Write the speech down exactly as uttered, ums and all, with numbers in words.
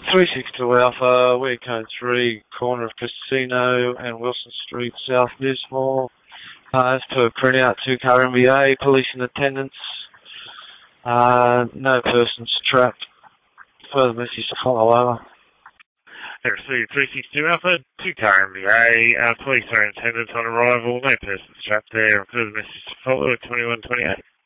three six two Alpha, we're code three, corner of Casino and Wilson Street, South Lismore. Uh, as per printout, two-car M B A, police in attendance. Uh, no persons trapped. Further message to follow over. Received three six two Alpha, two-car M B A, uh, police are in attendance on arrival, no persons trapped there. Further message to follow at twenty-one twenty-eight.